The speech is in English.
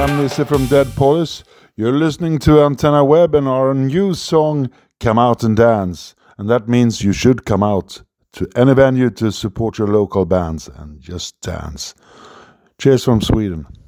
I'm Nisse from Dead Police. You're listening to Antenna Web and our new song, Come Out and Dance. And that means you should come out to any venue to support your local bands and just dance. Cheers from Sweden.